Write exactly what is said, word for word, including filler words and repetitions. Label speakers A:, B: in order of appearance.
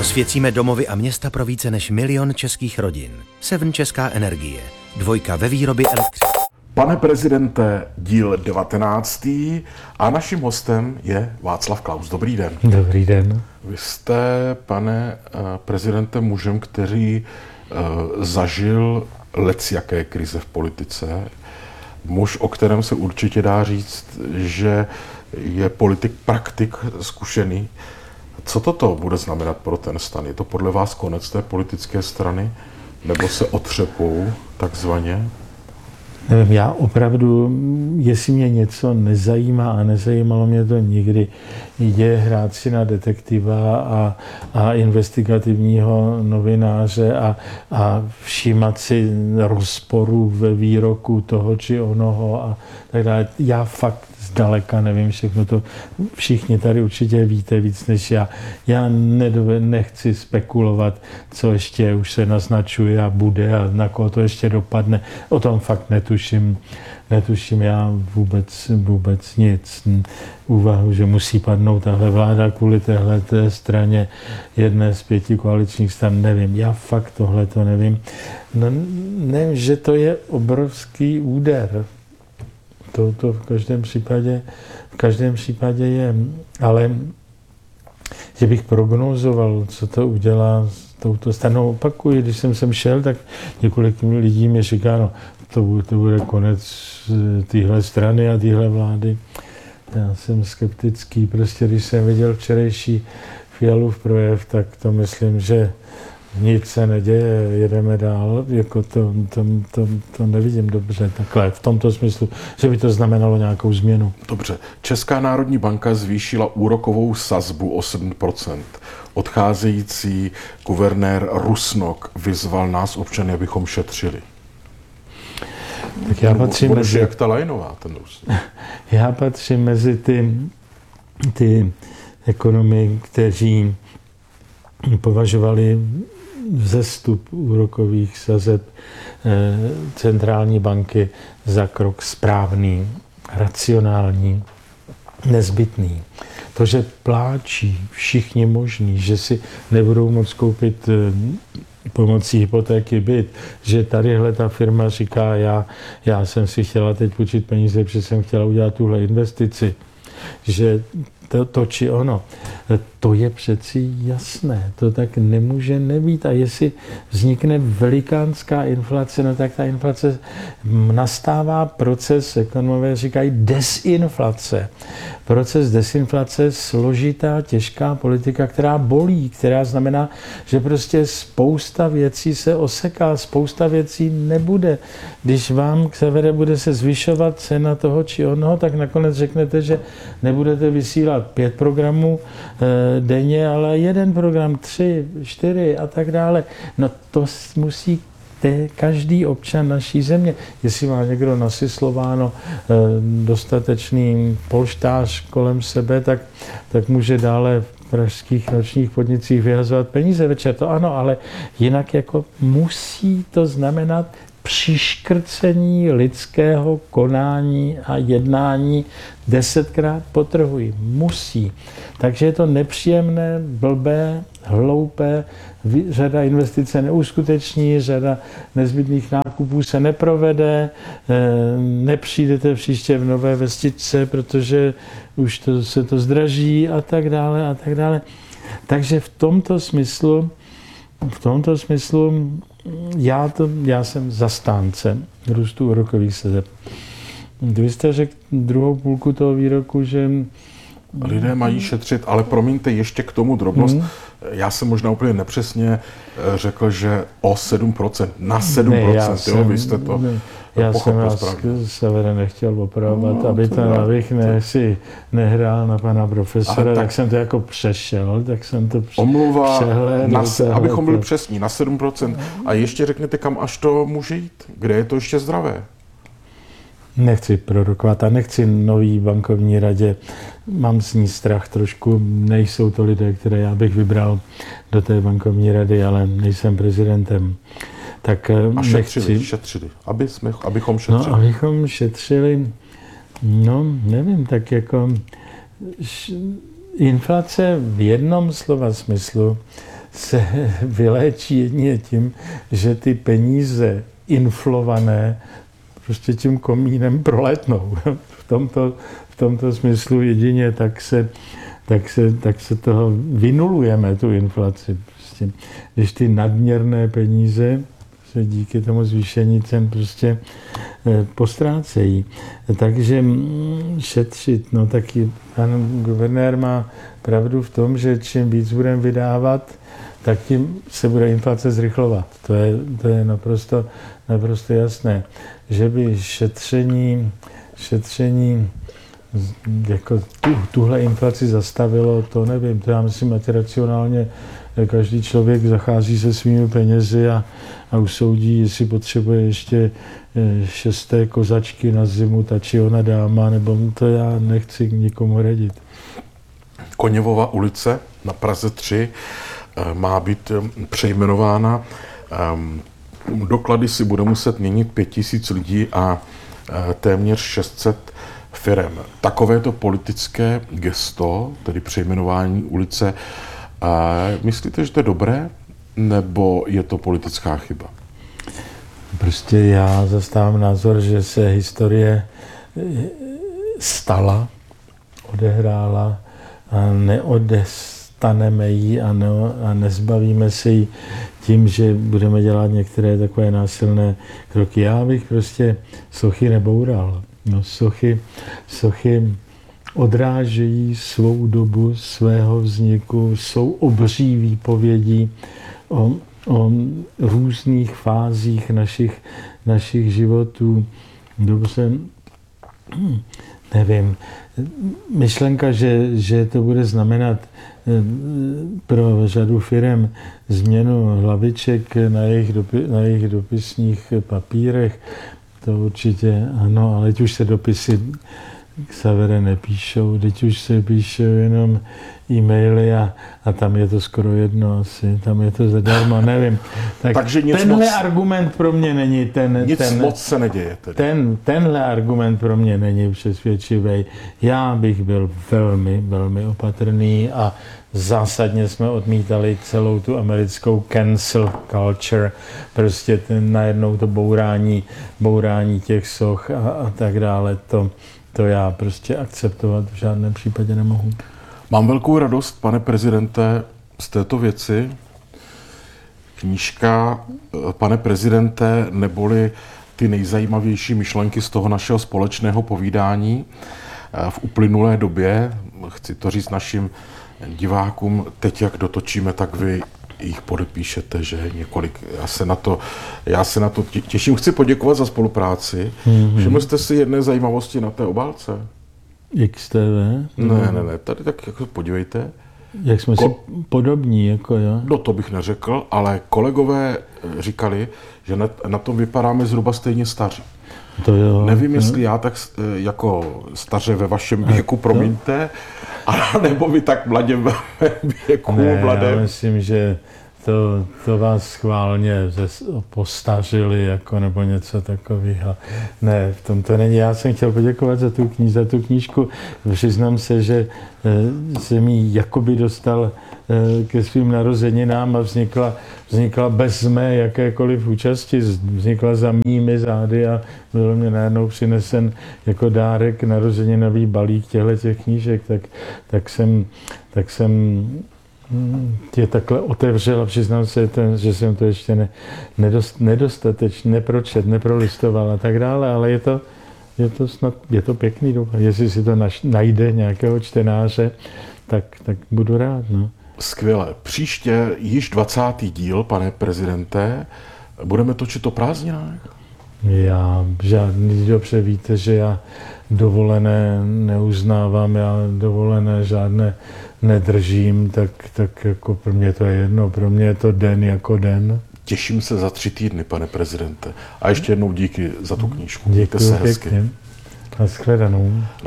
A: Osvěcíme domovy a města pro více než milion českých rodin. Seven Česká energie. Dvojka ve výrobě elektřiny.
B: Pane prezidente, díl devatenáctý a naším hostem je Václav Klaus. Dobrý den.
C: Dobrý den.
B: Vy jste, pane prezidente, mužem, který uh, zažil lecjaké krize v politice. Muž, o kterém se určitě dá říct, že je politik, praktik, zkušený. Co toto bude znamenat pro ten stan? Je to podle vás konec té politické strany? Nebo se otřepou takzvaně?
C: Nevím, já opravdu, jestli mě něco nezajímá a nezajímalo mě to nikdy, je hrát si na detektiva a, a investigativního novináře a, a všímat si rozporů ve výroku toho či onoho a tak dále. Já fakt zdaleka nevím všechno to. Všichni tady určitě víte víc než já. Já nedove, nechci spekulovat, co ještě už se naznačuje a bude a na koho to ještě dopadne. O tom fakt netuším. Netuším já vůbec, vůbec nic. Úvahu, že musí padnout tahle vláda kvůli téhle té straně jedné z pěti koaličních stran, nevím. Já fakt tohle to nevím. No, nevím, že to je obrovský úder. To, to v každém případě, v každém případě je, ale že bych prognozoval, co to udělá s touto stranou. Opakuji, když jsem sem šel, tak několik lidí mi říká, no, to bude, to bude konec téhle strany a téhle vlády. Já jsem skeptický, prostě když jsem viděl včerejší Fialův projev, tak to myslím, že nic se neděje, jedeme dál, jako to, to, to, to nevidím dobře takhle, v tomto smyslu, že by to znamenalo nějakou změnu.
B: Dobře, Česká národní banka zvýšila úrokovou sazbu o sedm procent. Odcházející guvernér Rusnok vyzval nás občany, abychom šetřili.
C: Tak já patřím
B: Bude
C: mezi...
B: jak ta Lajnová, ten Rusnok.
C: Já patřím mezi ty, ty ekonomy, kteří považovali vzestup úrokových sazeb centrální banky za krok správný, racionální, nezbytný. To, že pláčí všichni možní, že si nebudou moct koupit pomocí hypotéky byt, že tadyhle ta firma říká, já, já jsem si chtěla teď půjčit peníze, protože jsem chtěla udělat tuhle investici, že to, to či ono, to je přeci jasné, to tak nemůže nebýt. A jestli vznikne velikánská inflace, no tak ta inflace nastává proces, ekonomové říkají desinflace. Proces desinflace, složitá, těžká politika, která bolí, která znamená, že prostě spousta věcí se oseká, spousta věcí nebude. Když vám k severe bude se zvyšovat cena toho či onoho, tak nakonec řeknete, že nebudete vysílat pět programů e, denně, ale jeden program, tři, čtyři a tak dále. No to musí te, každý občan naší země. Jestli má někdo nasyslováno e, dostatečný polštář kolem sebe, tak, tak může dále v pražských nočních podnicích vyhazovat peníze večer. To ano, ale jinak jako musí to znamenat přiškrcení lidského konání a jednání desetkrát potrhují. Musí. Takže je to nepříjemné, blbé, hloupé, řada investice neuskuteční, řada nezbytných nákupů se neprovede, nepřijdete příště v nové vestičce, protože už to, se to zdraží a tak dále a tak dále. Takže v tomto smyslu v tomto smyslu Já, to, já jsem zastánce růstu úrokových sazeb. Vy jste řekl druhou půlku toho výroku, že...
B: Lidé mají šetřit, ale promiňte ještě k tomu drobnost. Mm. Já jsem možná úplně nepřesně řekl, že o sedm procent, na sedm procent, ne, jo, vy jste to ne,
C: já jsem vás Severe nechtěl opravovat, no, aby to abych ne, si nehrál na pana profesora, tak, tak jsem to jako přešel, tak jsem to pře-
B: omluva,
C: přehlédl.
B: Na, abychom byli přesní, na sedm procent. A ještě řekněte, kam až to může jít? Kde je to ještě zdravé?
C: Nechci prorokovat a nechci nový bankovní radě. Mám z ní strach trošku. Nejsou to lidé, které já bych vybral do té bankovní rady, ale nejsem prezidentem. Tak
B: a šetřili,
C: nechci...
B: šetřili. Aby jsme, abychom šetřili.
C: No, abychom šetřili, no, nevím, tak jako inflace v jednom slova smyslu se vyléčí jedině tím, že ty peníze inflované prostě tím komínem proletnou. V tomto, v tomto smyslu jedině tak se, tak se, tak se toho vynulujeme, tu inflaci. Prostě, když ty nadměrné peníze se díky tomu zvýšení cen prostě postrácejí. Takže šetřit, no taky pan guvernér má pravdu v tom, že čím víc budeme vydávat, tak tím se bude inflace zrychlovat. To je, to je naprosto, naprosto jasné. Že by šetření, šetření jako tu, tuhle inflaci zastavilo, to nevím. To já myslím, ať racionálně každý člověk zachází se svými penězi a, a usoudí, jestli potřebuje ještě šesté kozačky na zimu, ta či ona dáma, nebo to já nechci nikomu radit.
B: Koněvova ulice na Praze tři má být přejmenována. Doklady si bude muset měnit pět tisíc lidí a téměř šest set firem. Takovéto politické gesto, tedy přejmenování ulice, myslíte, že to je dobré, nebo je to politická chyba?
C: Prostě já zastávám názor, že se historie stala, odehrála a neodestaneme ji a, ne, a nezbavíme se ji tím, že budeme dělat některé takové násilné kroky. Já bych prostě sochy neboural. No, sochy, sochy odrážejí svou dobu, svého vzniku, jsou obří výpovědí o, o různých fázích našich, našich životů. Dobře, nevím, myšlenka, že, že to bude znamenat pro řadu firem změnu hlaviček na jejich, dopi, na jejich dopisních papírech, to určitě ano, ale teď už se dopisy k Savere nepíšou, teď už se píšou jenom e-maily a, a tam je to skoro jedno asi, tam je to zadarmo, nevím. Tak
B: Takže nic
C: tenhle
B: moc,
C: argument pro mě není ten...
B: Nic
C: ten,
B: moc se neděje tedy.
C: Ten, tenhle argument pro mě není přesvědčivý. Já bych byl velmi, velmi opatrný a zásadně jsme odmítali celou tu americkou cancel culture, prostě ten najednou to bourání, bourání těch soch a, a tak dále, to, to já prostě akceptovat v žádném případě nemohu.
B: Mám velkou radost, pane prezidente, z této věci. Knížka, pane prezidente, neboli ty nejzajímavější myšlenky z toho našeho společného povídání v uplynulé době, chci to říct našim divákům, teď jak dotočíme, tak vy jich podepíšete, že několik. Já se na to, já se na to těším. Chci poděkovat za spolupráci. Mm-hmm. Všimli jste si jedné zajímavosti na té obálce?
C: X T V?
B: Ne, ne, ne, tady tak jako podívejte.
C: Jak jsme Ko- si podobní, jako jo?
B: No to bych neřekl, ale kolegové říkali, že na, na tom vypadáme zhruba stejně staří.
C: To jo.
B: Nevím, jestli já tak jako staře ve vašem věku, promiňte, a nebo vy tak mladě ve věku,
C: ne,
B: mladé.
C: Já myslím, že to, to vás schválně postařili, jako, nebo něco takového. Ne, v tom to není. Já jsem chtěl poděkovat za tu, kní, za tu knížku. Přiznám se, že e, jsem ji jakoby dostal e, ke svým narozeninám a vznikla, vznikla bez mé jakékoliv účasti. Vznikla za mými zády a byl mě najednou přinesen jako dárek narozeninový balík těchto knížek. Tak, tak jsem, tak jsem tě takhle otevřel a přiznám se, že jsem to ještě ne, nedost, nedostatečně nepročet, neprolistoval a tak dále, ale je to, je to snad, je to pěkný doba. Jestli si to naš, najde nějakého čtenáře, tak, tak budu rád. No.
B: Skvěle. Příště již dvacátý díl, pane prezidente, budeme točit o prázdninách?
C: Já žádný, dobře víte, že já dovolené neuznávám, já dovolené žádné nedržím, tak, tak jako pro mě to je jedno, pro mě je to den jako den.
B: Těším se za tři týdny, pane prezidente. A ještě jednou díky za tu knížku.
C: Děkuji pěkně. Naschledanou.